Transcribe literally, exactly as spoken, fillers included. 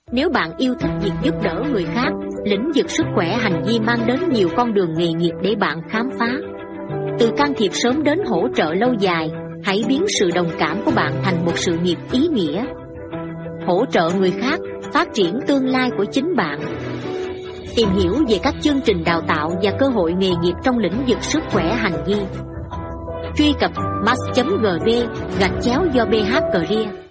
Nếu bạn yêu thích việc giúp đỡ người khác, lĩnh vực sức khỏe hành vi mang đến nhiều con đường nghề nghiệp để bạn khám phá. Từ can thiệp sớm đến hỗ trợ lâu dài, hãy biến sự đồng cảm của bạn thành một sự nghiệp ý nghĩa. Hỗ trợ người khác, phát triển tương lai của chính bạn. Tìm hiểu về các chương trình đào tạo và cơ hội nghề nghiệp trong lĩnh vực sức khỏe hành vi. Truy cập max chấm gb gạch chéo do bh career.